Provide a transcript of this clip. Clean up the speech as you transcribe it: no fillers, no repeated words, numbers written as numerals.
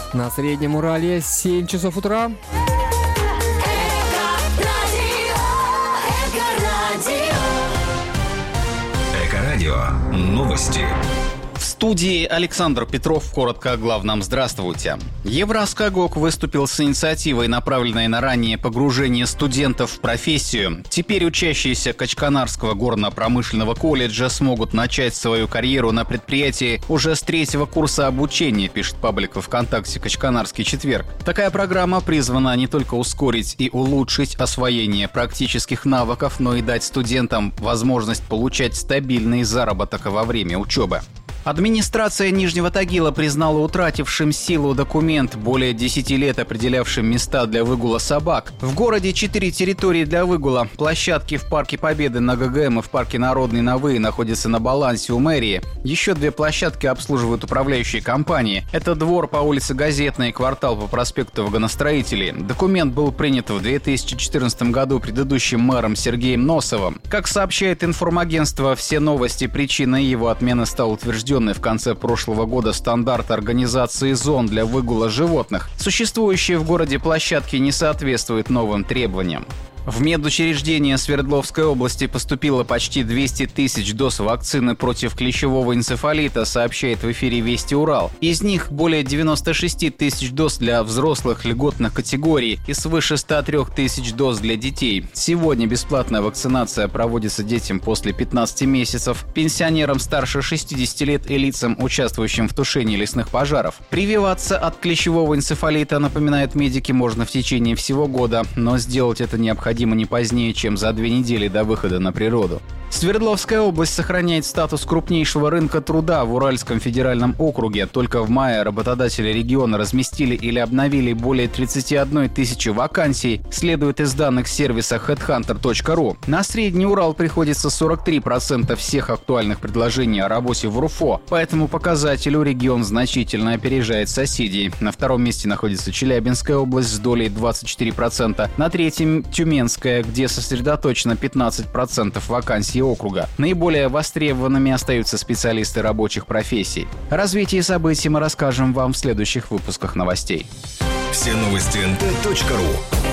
На Среднем Урале 7 часов утра. Эко-радио. Новости. В студии Александр Петров. Коротко о главном. Здравствуйте. Евроскагок выступил с инициативой, направленной на раннее погружение студентов в профессию. Теперь учащиеся Качканарского горно-промышленного колледжа смогут начать свою карьеру на предприятии уже с 3-го курса обучения, пишет паблик во ВКонтакте «Качканарский четверг». Такая программа призвана не только ускорить и улучшить освоение практических навыков, но и дать студентам возможность получать стабильный заработок во время учебы. Администрация Нижнего Тагила признала утратившим силу документ, более 10 лет определявшим места для выгула собак. В городе 4 территории для выгула. Площадки в Парке Победы на ГГМ и в Парке Народный на ВЫ находятся на балансе у мэрии. Еще 2 площадки обслуживают управляющие компании. Это двор по улице Газетная и квартал по проспекту Вагоностроителей. Документ был принят в 2014 году предыдущим мэром Сергеем Носовым. Как сообщает информагентство «Все новости», причиной его отмены стал утвержден в конце прошлого года стандарт организации зон для выгула животных. Существующие в городе площадки не соответствуют новым требованиям. В медучреждение Свердловской области поступило почти 200 тысяч доз вакцины против клещевого энцефалита, сообщает в эфире «Вести Урал». Из них более 96 тысяч доз для взрослых льготных категорий и свыше 103 тысяч доз для детей. Сегодня бесплатная вакцинация проводится детям после 15 месяцев, пенсионерам старше 60 лет и лицам, участвующим в тушении лесных пожаров. Прививаться от клещевого энцефалита, напоминают медики, можно в течение всего года, но сделать это необходимо не позднее, чем за 2 недели до выхода на природу. Свердловская область сохраняет статус крупнейшего рынка труда в Уральском федеральном округе. Только в мае работодатели региона разместили или обновили более 31 тысячи вакансий, следует из данных сервиса headhunter.ru. На Средний Урал приходится 43% всех актуальных предложений о работе в РУФО. По этому показателю регион значительно опережает соседей. На 2-м месте находится Челябинская область с долей 24%, на 3-м Тюменская, где сосредоточено 15% вакансий округа. Наиболее востребованными остаются специалисты рабочих профессий. О развитии событий мы расскажем вам в следующих выпусках новостей. Все новости nt.ru.